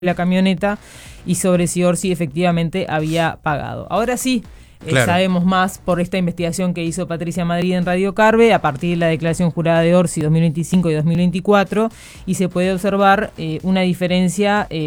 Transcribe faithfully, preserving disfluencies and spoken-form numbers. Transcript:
la camioneta y sobre si Orsi efectivamente había pagado. Ahora sí, eh, claro. sabemos más por esta investigación que hizo Patricia Madrid en Radio Carve a partir de la declaración jurada de Orsi dos mil veinticinco y dos mil veinticuatro, y se puede observar eh, una diferencia eh,